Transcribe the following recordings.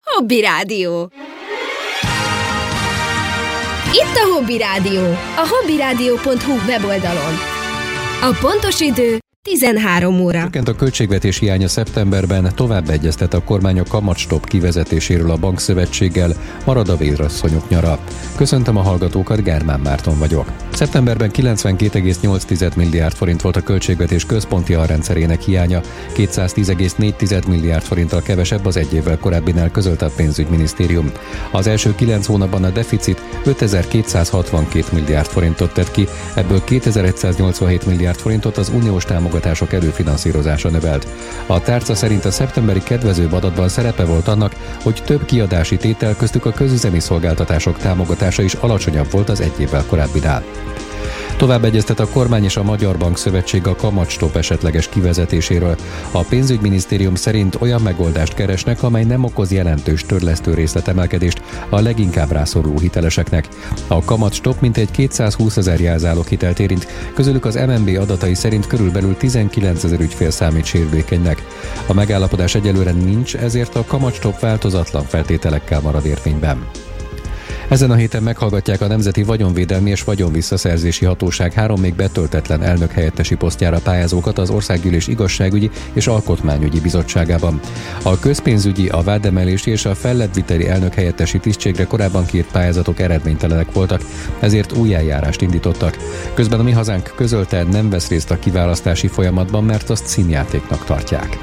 Hobby Rádió. Itt a Hobby Rádió, a hobbyradio.hu weboldalon. A pontos idő 13 óra. Csökkent a költségvetés hiánya szeptemberben, tovább egyeztet a kormány a kamatstopp kivezetéséről a bankszövetséggel, marad a vérasszonyok nyara. Köszöntöm a hallgatókat, Gármán Márton vagyok. Szeptemberben 92,8 milliárd forint volt a költségvetés központi alrendszerének hiánya, 210,4 milliárd forinttal kevesebb az egy évvel korábbinál, közölte a pénzügyminisztérium. Az első 9 hónapban a deficit 5262 milliárd forintot tett ki, ebből 2187 milliárd forintot az uniós támogatások előfinanszírozása növelt. A tárca szerint a szeptemberi kedvezőbb adatban szerepe volt annak, hogy több kiadási tétel, köztük a közüzemi szolgáltatások támogatása is alacsonyabb volt az egy évvel korábbinál. Tovább egyeztet a kormány és a Magyar Bankszövetség a kamatstopp esetleges kivezetéséről. A pénzügyminisztérium szerint olyan megoldást keresnek, amely nem okoz jelentős törlesztő részletemelkedést a leginkább rászoruló hiteleseknek. A kamatstopp mintegy 220 000 jelzáloghitelt érint, közülük az MNB adatai szerint körülbelül 19 000 ügyfél számít sérülékenynek. A megállapodás egyelőre nincs, ezért a kamatstopp változatlan feltételekkel marad érvényben. Ezen a héten meghallgatják a Nemzeti Vagyonvédelmi és Vagyonvisszaszerzési Hatóság 3 még betöltetlen elnökhelyettesi posztjára pályázókat az Országgyűlés Igazságügyi és Alkotmányügyi Bizottságában. A közpénzügyi, a vádemelési és a fellebbviteli elnökhelyettesi tisztségre korábban kiírt pályázatok eredménytelenek voltak, ezért új eljárást indítottak. Közben a Mi Hazánk közölte, nem vesz részt a kiválasztási folyamatban, mert azt színjátéknak tartják.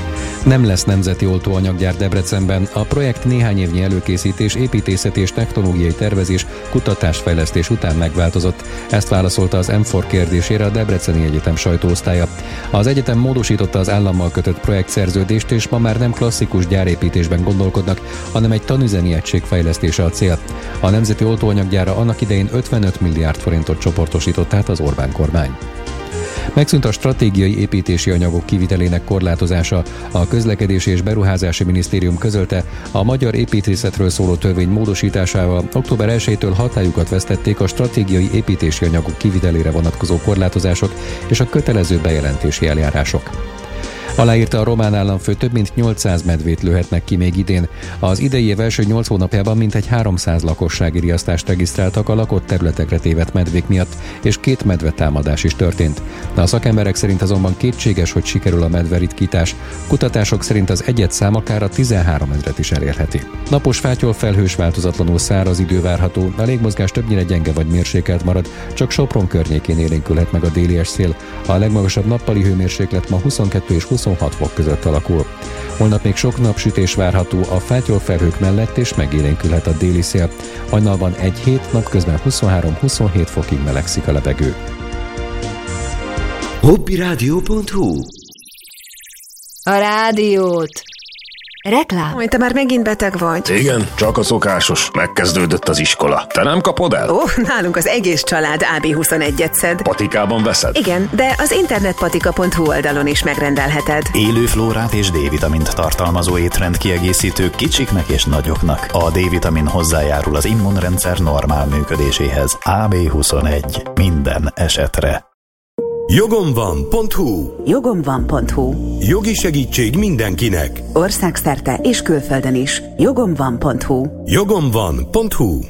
Nem lesz nemzeti oltóanyaggyár Debrecenben. A projekt néhány évnyi előkészítés, építészeti és technológiai tervezés, kutatásfejlesztés után megváltozott. Ezt válaszolta az M4 kérdésére a Debreceni Egyetem sajtóosztálya. Az egyetem módosította az állammal kötött projektszerződést, és ma már nem klasszikus gyárépítésben gondolkodnak, hanem egy tanüzemi egység fejlesztése a cél. A nemzeti oltóanyaggyárra annak idején 55 milliárd forintot csoportosított át az Orbán kormány. Megszűnt a stratégiai építési anyagok kivitelének korlátozása. A Közlekedési és Beruházási Minisztérium közölte, a magyar építészetről szóló törvény módosításával október 1-től hatályukat vesztették a stratégiai építési anyagok kivitelére vonatkozó korlátozások és a kötelező bejelentési eljárások. Aláírta a román államfő, több mint 800 medvét lőhetnek ki még idén. Az idei év első 8 hónapjában mintegy 300 lakossági riasztást regisztráltak a lakott területekre tévedt medvék miatt, és 2 medvetámadás is történt. A szakemberek szerint azonban kétséges, hogy sikerül a medveritkítás. Kutatások szerint az egyedszám akár a 13 000-et is elérheti. Napos, fátyol, felhős, változatlanul száraz idő várható, a légmozgás többnyire gyenge vagy mérsékelt marad, csak Sopron környékén élénkülhet meg a déli szél. A legmagasabb nappali hőmérséklet ma 22 és 26 fok között alakul. Holnap még sok napsütés várható a fátyol felhők mellett, és megélénkülhet a déli szél. Hajnalban 1-7, napközben 23-27 fokig melegszik a levegő. hobbyradio.hu. A rádiót. Reklám. Te már megint beteg vagy. Igen, csak a szokásos. Megkezdődött az iskola. Te nem kapod el? Nálunk az egész család AB21-et szed. Patikában veszed? Igen, de az internetpatika.hu oldalon is megrendelheted. Élő flórát és D-vitamint tartalmazó étrend kiegészítő kicsiknek és nagyoknak. A D-vitamin hozzájárul az immunrendszer normál működéséhez. AB21. Minden esetre. Jogomvan.hu. Jogomvan.hu. Jogi segítség mindenkinek. Országszerte és külföldön is. Jogomvan.hu. Jogomvan.hu.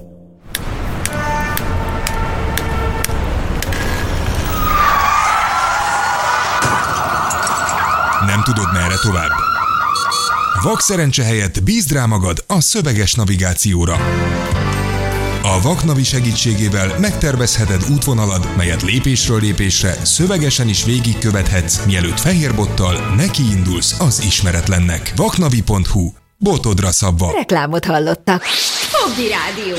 Nem tudod, merre tovább? Vakszerencse helyett bízd rá magad a szöveges navigációra. A Vaknavi segítségével megtervezheted útvonalad, melyet lépésről lépésre szövegesen is végigkövethetsz, mielőtt fehérbottal nekiindulsz az ismeretlennek. Vaknavi.hu. Botodra szabva. Reklámot hallottak. Hobby Rádió.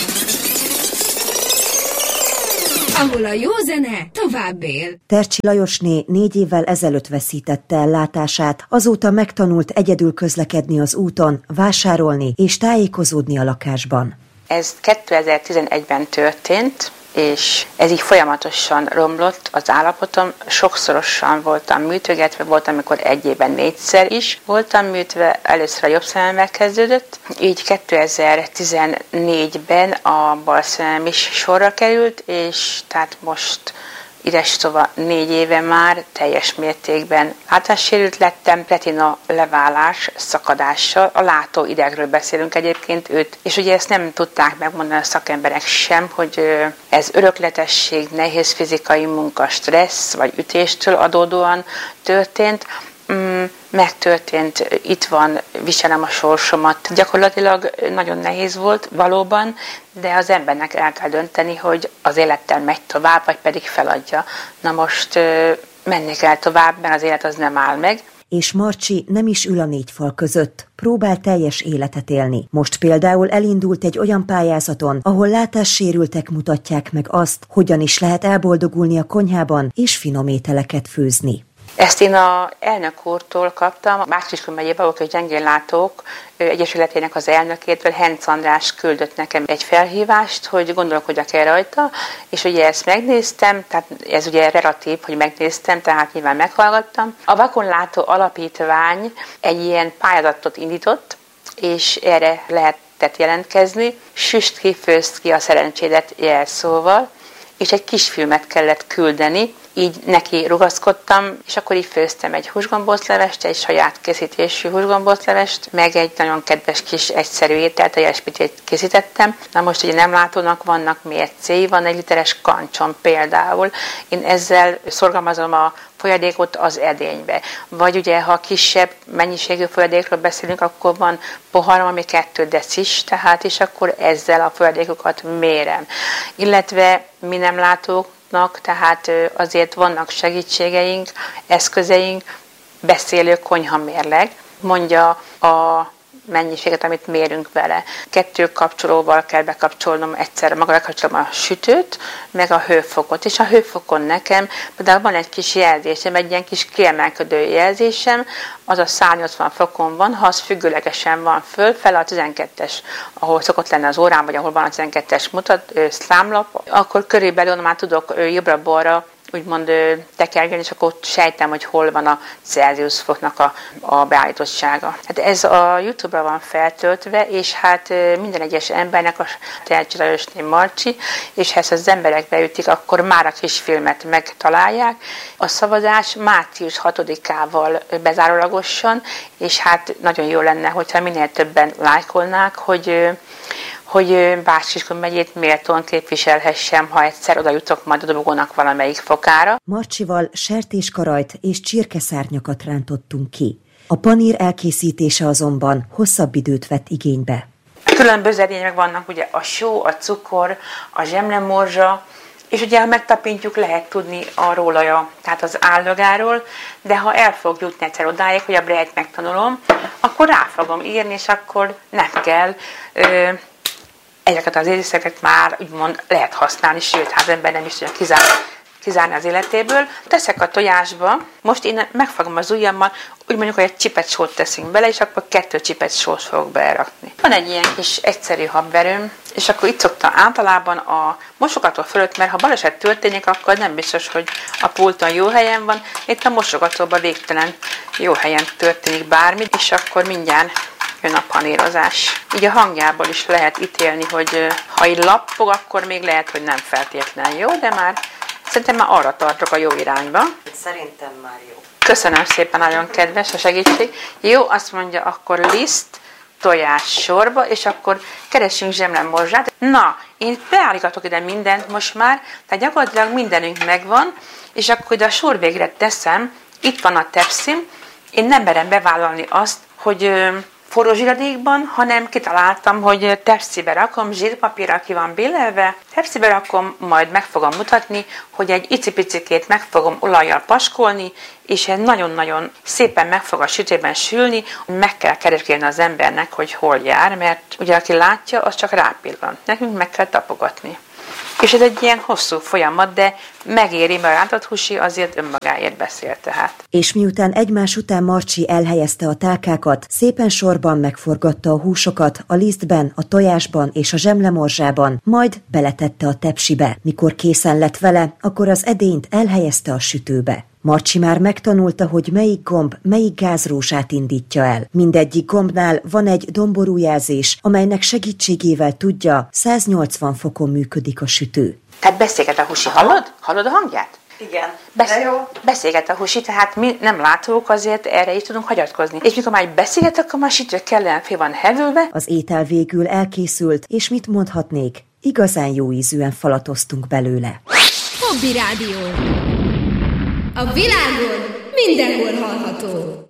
Ahol a jó zene tovább él. Tercsi Lajosné 4 évvel ezelőtt veszítette el látását, azóta megtanult egyedül közlekedni az úton, vásárolni és tájékozódni a lakásban. Ez 2011-ben történt, és ez így folyamatosan romlott az állapotom. Sokszorosan voltam műtögetve, volt, amikor egy évben 4-szer is voltam műtve, először a jobb szememmel kezdődött. Így 2014-ben a bal szemem is sorra került, és tehát most idestova 4 éve már teljes mértékben látássérült lettem, retina leválás, szakadással, a látóidegről beszélünk egyébként őt, és ugye ezt nem tudták megmondani a szakemberek sem, hogy ez örökletesség, nehéz fizikai munka, stressz vagy ütéstől adódóan történt, megtörtént, itt van, viselem a sorsomat. Gyakorlatilag nagyon nehéz volt valóban, de az embernek el kell dönteni, hogy az élettel megy tovább, vagy pedig feladja. Na most menni kell tovább, mert az élet az nem áll meg. És Marcsi nem is ül a 4 fal között, próbál teljes életet élni. Most például elindult egy olyan pályázaton, ahol látássérültek mutatják meg azt, hogyan is lehet elboldogulni a konyhában és finom ételeket főzni. Ezt én az elnök úrtól kaptam, a Bács-Kiskun megyében, ahol gyengénlátók egyesületének az elnökétől, Henc András küldött nekem egy felhívást, hogy gondolkodjak-e rajta, és ugye ezt megnéztem, tehát ez ugye relatív, hogy megnéztem, tehát nyilván meghallgattam. A Vakonlátó Alapítvány egy ilyen pályázatot indított, és erre lehetett jelentkezni. Süst ki, főzd ki a szerencsédet jelszóval, és egy kisfilmet kellett küldeni, így neki rugaszkodtam, és akkor így főztem egy húsgombóclevest, egy saját készítésű húsgombóclevest, meg egy nagyon kedves kis egyszerű ételt, egy espitét készítettem. Na most ugye nem látónak vannak mércéi, van egy literes kancsom például. Én ezzel szorgalmazom a folyadékot az edénybe. Vagy ugye, ha kisebb mennyiségű folyadékról beszélünk, akkor van poharam, ami 2 decis, tehát és akkor ezzel a folyadékokat mérem. Illetve mi nem látóknak, tehát azért vannak segítségeink, eszközeink, beszélő konyhamérleg, mondja a mennyiséget, amit mérünk vele. 2 kapcsolóval kell bekapcsolnom egyszerre, maga bekapcsolom a sütőt, meg a hőfokot. És a hőfokon nekem például van egy kis jelzésem, egy ilyen kis kiemelkedő jelzésem, az a 180 fokon van, ha az függőlegesen van fel a 12-es, ahol szokott lenni az órán, vagy ahol van a 12-es számlap, akkor körülbelül már tudok jobbra-balra úgymond tekergeni, és akkor sejtem, hogy hol van a Celsius foknak a beállítottsága. Hát ez a YouTube-ra van feltöltve, és hát minden egyes embernek a tehetségteljesítő Marcsi, és ha ezt az emberek beütik, akkor már a kis filmet megtalálják. A szavazás március 6-ával bezárólagosan, és hát nagyon jó lenne, hogyha minél többen lájkolnák, hogy Bács-Kiskun megyét méltón képviselhessem, ha egyszer oda jutok majd a dobogónak valamelyik fokára. Marcsival sertéskarajt és csirkeszárnyakat rántottunk ki. A panír elkészítése azonban hosszabb időt vett igénybe. Különböző edények vannak, ugye a só, a cukor, a zsemlemorzsa, és ugye ha megtapintjuk, lehet tudni arról, tehát az állagáról, de ha el fog jutni egyszer odáig, hogy a brejt megtanulom, akkor rá fogom írni, és akkor nem kell ezeket az érzéseket már úgymond lehet használni, sőt, hát az ember nem is tudja kizárni az életéből. Teszek a tojásba, most én megfogom az ujjammal, úgy mondjuk, hogy egy csipet sót teszünk bele, és akkor 2 csipet sót fogok berakni. Van egy ilyen kis egyszerű habverőm, és akkor itt szoktam általában a mosogató fölött, mert ha baleset történik, akkor nem biztos, hogy a pulton jó helyen van. Itt a mosogatóban végtelen jó helyen történik bármi, és akkor mindjárt jön a panírozás. Így a hangjából is lehet ítélni, hogy ha így lappog, akkor még lehet, hogy nem feltétlenül jó, de már szerintem már arra tartok a jó irányba. Szerintem már jó. Köszönöm szépen, nagyon kedves a segítség. Jó, azt mondja, akkor liszt, tojás sorba, és akkor keressünk zsemlemorzsát. Na, én beállítatok ide mindent most már, tehát gyakorlatilag mindenünk megvan, és akkor ide a sor végre teszem, itt van a tepszim, én nem merem bevállalni azt, hogy forró zsíradékban, hanem kitaláltam, hogy tepszibe rakom, zsírpapírra ki van billelve, tepszibe rakom, majd meg fogom mutatni, hogy egy icipicikét meg fogom olajjal paskolni, és ez nagyon-nagyon szépen meg fog a sütőben sülni, meg kell keresgélni az embernek, hogy hol jár, mert ugye aki látja, az csak rápillan. Nekünk meg kell tapogatni. És ez egy ilyen hosszú folyamat, de megéri, mert a rántott húsi azért önmagáért beszél tehát. És miután egymás után Marcsi elhelyezte a tálkákat, szépen sorban megforgatta a húsokat a lisztben, a tojásban és a zsemlemorzsában, majd beletette a tepsibe. Mikor készen lett vele, akkor az edényt elhelyezte a sütőbe. Marcsi már megtanulta, hogy melyik gomb melyik gázrózsát indítja el. Mindegyik gombnál van egy domború jelzés, amelynek segítségével tudja, 180 fokon működik a sütő. Tehát beszélget a húsi, hallod? Hallod a hangját? Igen. Beszélget a húsi, tehát mi nem látók, azért erre is tudunk hagyatkozni. És mikor már beszélget, akkor már sütő kellően fél van hevülve. Az étel végül elkészült, és mit mondhatnék? Igazán jó ízűen falatoztunk belőle. Hobby Rádió. A világon mindenhol hallható.